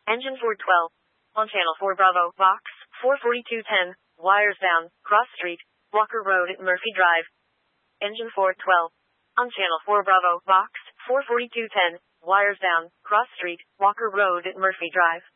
Engine 412. On Channel 4 Bravo, Box 44210, wires down, Cross Street, Walker Road at Murphy Drive. Engine 412. On Channel 4 Bravo, Box 44210, wires down, Cross Street, Walker Road at Murphy Drive.